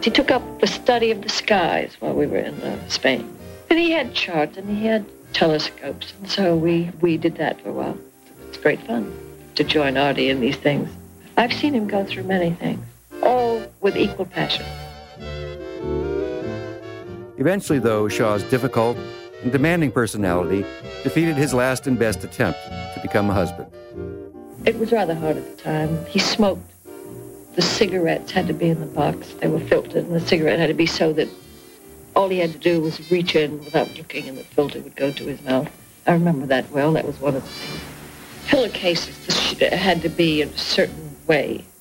He took up the study of the skies while we were in Spain. And he had charts and he had telescopes, and so we did that for a while. It's great fun to join Artie in these things. I've seen him go through many things, all with equal passion. Eventually, though, Shaw's difficult and demanding personality defeated his last and best attempt to become a husband. It was rather hard at the time. He smoked. The cigarettes had to be in the box. They were filtered, and the cigarette had to be so that all he had to do was reach in without looking, and the filter would go to his mouth. I remember that well. That was one of the things. Pillowcases had to be in a certain way.